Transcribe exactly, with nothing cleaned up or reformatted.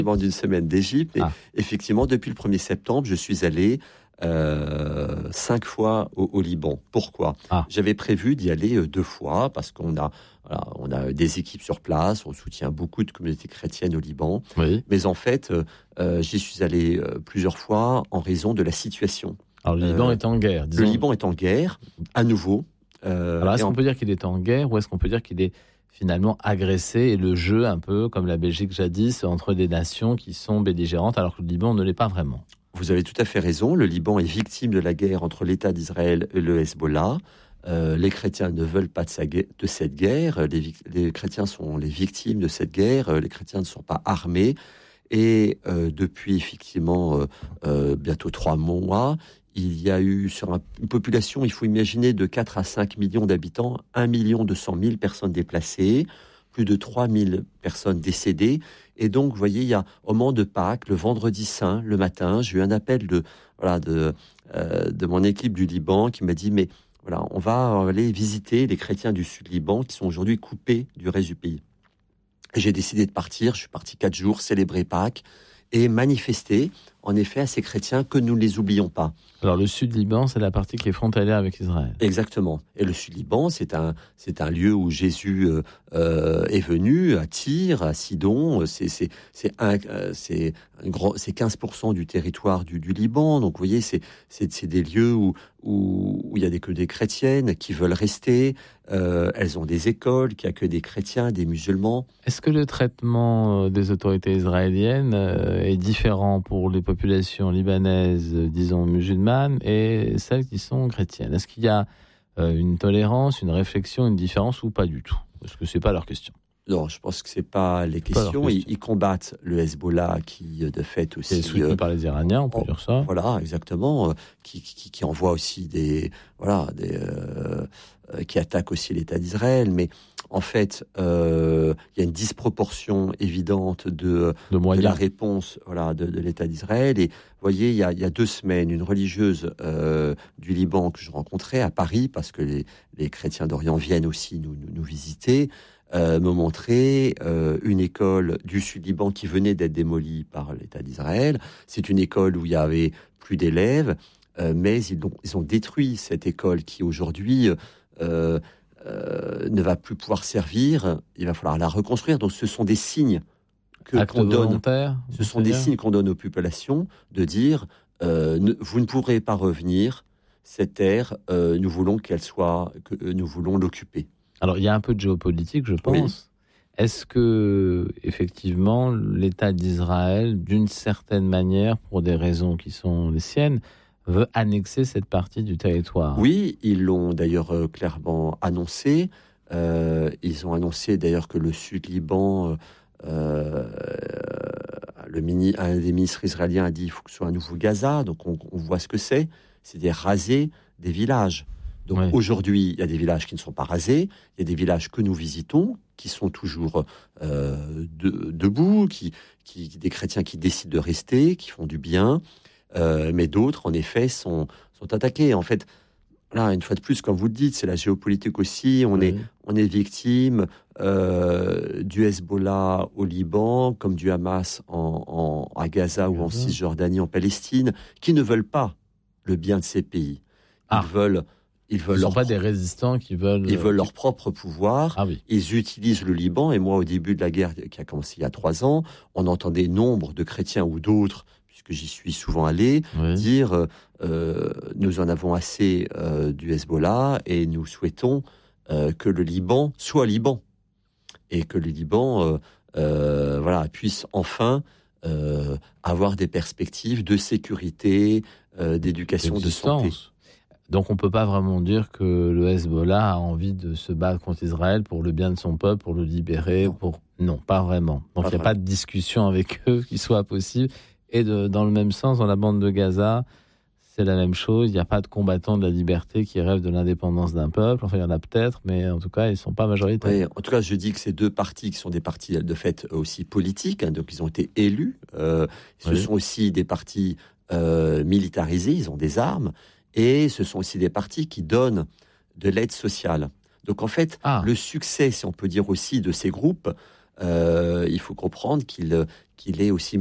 d'une semaine d'Égypte. Et ah. effectivement, depuis le premier septembre, je suis allé euh, cinq fois au, au Liban. Pourquoi ? ah. J'avais prévu d'y aller euh, deux fois parce qu'on a, voilà, on a des équipes sur place, on soutient beaucoup de communautés chrétiennes au Liban. Oui. Mais en fait, euh, j'y suis allé euh, plusieurs fois en raison de la situation. Alors le Liban euh, est en guerre. Disons. Le Liban est en guerre, à nouveau. Euh, Alors est-ce qu'on en... peut dire qu'il est en guerre ou est-ce qu'on peut dire qu'il est finalement agressé et le jeu un peu comme la Belgique jadis entre des nations qui sont belligérantes alors que le Liban ne l'est pas vraiment? Vous avez tout à fait raison, le Liban est victime de la guerre entre l'État d'Israël et le Hezbollah. Euh, les chrétiens ne veulent pas de, sa, de cette guerre, les, les chrétiens sont les victimes de cette guerre, les chrétiens ne sont pas armés et euh, depuis effectivement euh, euh, bientôt trois mois, il y a eu sur un, une population, il faut imaginer, de quatre à cinq millions d'habitants, un million deux cent mille personnes déplacées, plus de trois mille personnes décédées. Et donc, vous voyez, il y a au moment de Pâques, le vendredi saint, le matin, j'ai eu un appel de, voilà, de, euh, de mon équipe du Liban qui m'a dit, mais voilà, on va aller visiter les chrétiens du sud Liban qui sont aujourd'hui coupés du reste du pays. Et j'ai décidé de partir, je suis parti quatre jours, célébrer Pâques et manifester, en effet, à ces chrétiens que nous ne les oublions pas. Alors, le Sud-Liban, c'est la partie qui est frontalière avec Israël. Exactement. Et le Sud-Liban, c'est un, c'est un lieu où Jésus euh, euh, est venu, à Tyr, à Sidon. C'est, c'est, c'est, un, euh, c'est, un grand, c'est quinze pour cent du territoire du, du Liban. Donc, vous voyez, c'est, c'est, c'est des lieux où, où, où il y a des, que des chrétiennes qui veulent rester. Euh, elles ont des écoles qui accueillent des chrétiens, des musulmans. Est-ce que le traitement des autorités israéliennes est différent pour les populations libanaises, disons, musulmanes, et celles qui sont chrétiennes? Est-ce qu'il y a euh, une tolérance, une réflexion, une différence ou pas du tout? Est-ce que c'est pas leur question? Non, je pense que c'est pas les questions. Pas ils, ils combattent le Hezbollah qui, de fait, aussi... C'est soutenu euh, par les Iraniens, on peut oh, dire ça. Voilà, exactement. Euh, qui, qui, qui envoie aussi des... Voilà, des... Euh, euh, qui attaque aussi l'État d'Israël. Mais en fait, euh, il y a une disproportion évidente de, de, de la réponse voilà, de, de l'État d'Israël. Et vous voyez, il y a, il y a deux semaines, une religieuse euh, du Liban que je rencontrais à Paris, parce que les, les chrétiens d'Orient viennent aussi nous, nous, nous visiter, euh, me montrer euh, une école du Sud-Liban qui venait d'être démolie par l'État d'Israël. C'est une école où il y avait plus d'élèves, euh, mais ils ont, ils ont détruit cette école qui aujourd'hui... Euh, euh, ne va plus pouvoir servir, il va falloir la reconstruire. Donc ce sont des signes que, qu'on donne, ce sont des signes qu'on donne aux populations de dire euh, ne, vous ne pourrez pas revenir, cette terre, euh, nous voulons qu'elle soit, que euh, nous voulons l'occuper. Alors il y a un peu de géopolitique, je pense. Oui. Est-ce que effectivement l'État d'Israël, d'une certaine manière, pour des raisons qui sont les siennes, veut annexer cette partie du territoire? Oui, ils l'ont d'ailleurs euh, clairement annoncé. Euh, ils ont annoncé d'ailleurs que le Sud-Liban, euh, le mini, un des ministres israéliens a dit qu'il faut que ce soit un nouveau Gaza. Donc on, on voit ce que c'est. C'est des raser des villages. Donc oui. Aujourd'hui, il y a des villages qui ne sont pas rasés. Il y a des villages que nous visitons, qui sont toujours euh, de, debout, qui, qui, des chrétiens qui décident de rester, qui font du bien. Euh, mais d'autres, en effet, sont, sont attaqués. En fait, là, une fois de plus, comme vous le dites, c'est la géopolitique aussi. On, oui. est, on est victime euh, du Hezbollah au Liban, comme du Hamas en, en, à Gaza ou en Cisjordanie, en Palestine, qui ne veulent pas le bien de ces pays. Ils ah. veulent... Ils ne sont pas pro- des résistants qui veulent... Ils veulent leur propre pouvoir. Ah oui. Ils utilisent le Liban. Et moi, au début de la guerre qui a commencé il y a trois ans, on entendait nombre de chrétiens ou d'autres, puisque j'y suis souvent allé, oui. dire euh, nous en avons assez euh, du Hezbollah et nous souhaitons euh, que le Liban soit Liban et que le Liban euh, euh, voilà, puisse enfin euh, avoir des perspectives de sécurité, euh, d'éducation, de santé. Donc on ne peut pas vraiment dire que le Hezbollah a envie de se battre contre Israël pour le bien de son peuple, pour le libérer, non, pour... non pas vraiment. Donc il n'y a pas de discussion avec eux qui soit possible. Et de, dans le même sens, dans la bande de Gaza, c'est la même chose. Il n'y a pas de combattants de la liberté qui rêvent de l'indépendance d'un peuple. Enfin, il y en a peut-être, mais en tout cas, ils ne sont pas majoritaires. Oui, en tout cas, je dis que ces deux partis qui sont des partis de fait aussi politiques, hein, donc ils ont été élus. Euh, ce oui. sont aussi des partis euh, militarisés, ils ont des armes. Et ce sont aussi des partis qui donnent de l'aide sociale. Donc en fait, ah. le succès, si on peut dire aussi, de ces groupes, euh, il faut comprendre qu'il qu'il est aussi